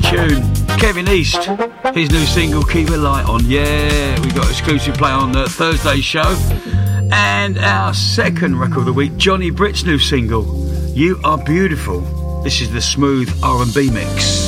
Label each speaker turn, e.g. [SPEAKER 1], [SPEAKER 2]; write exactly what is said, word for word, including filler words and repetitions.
[SPEAKER 1] tune. Kevin East, his new single Keep a Light On. Yeah, we got exclusive play on the Thursday show. And our second record of the week, Johnny Britt's new single, You Are Beautiful. This is the smooth R and B mix.